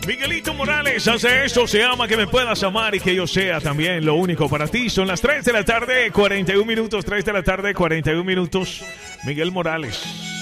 Miguelito Morales hace esto, se llama Que me puedas amar y que yo sea también lo único para ti. Son las 3 de la tarde, 41 minutos, 3 de la tarde, 41 minutos. Miguel Morales.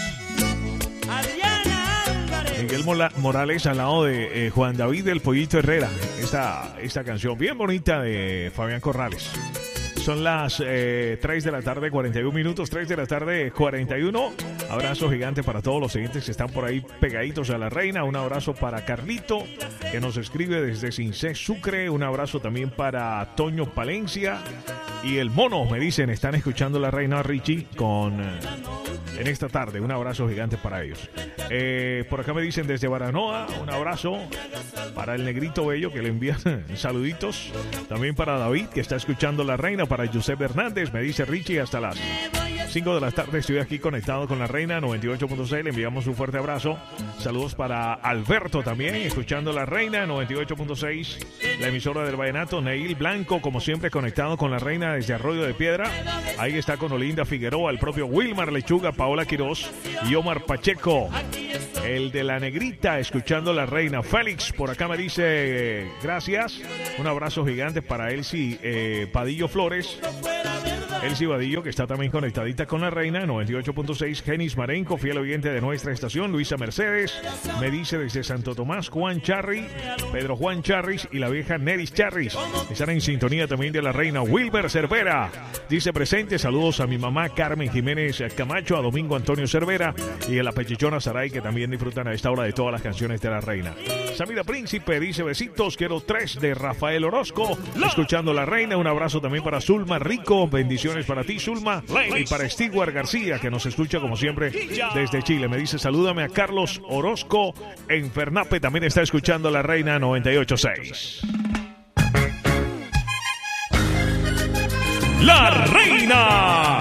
Miguel Morales al lado de Juan David del Pollito Herrera. Esta canción bien bonita de Fabián Corrales. Son las 3 de la tarde, 41 minutos, 3 de la tarde, 41. Abrazo gigante para todos los siguientes que están por ahí pegaditos a la reina. Un abrazo para Carlito, que nos escribe desde Cincé, Sucre. Un abrazo también para Toño Palencia. Y el mono, me dicen, están escuchando la reina Richie en esta tarde. Un abrazo gigante para ellos. Por acá me dicen desde Baranoa, un abrazo para el negrito bello que le envían saluditos. También para David, que está escuchando la reina. Para Josep Hernández, me dice Richie, hasta las 5 de la tarde estoy aquí conectado con la reina 98.6. Le enviamos un fuerte abrazo. Saludos para Alberto también, escuchando la reina 98.6, la emisora del vallenato. Neil Blanco, como siempre, conectado con la reina desde Arroyo de Piedra. Ahí está con Olinda Figueroa, el propio Wilmar Lechuga, Paola Quiroz y Omar Pacheco. El de la negrita, escuchando la reina. Félix, por acá me dice gracias. Un abrazo gigante para Elsie Padillo Flores. Elsie Vadillo, que está también conectadita con la reina 98.6. Genis Marenco, fiel oyente de nuestra estación. Luisa Mercedes, me dice desde Santo Tomás. Juan Charri, Pedro Juan Charris y la vieja Neris Charris están en sintonía también de la reina. Wilber Cervera dice presente. Saludos a mi mamá Carmen Jiménez Camacho, a Domingo Antonio Cervera y a la pechichona Saray, que también disfrutan a esta hora de todas las canciones de la reina. Samira Príncipe dice besitos, quiero 3 de Rafael Orozco, escuchando la reina. Un abrazo también para Zulma Rico, bendiciones para ti, Zulma, y para Stewart García, que nos escucha como siempre desde Chile. Me dice salúdame a Carlos Orozco en Fernape, también está escuchando la reina 98.6. La reina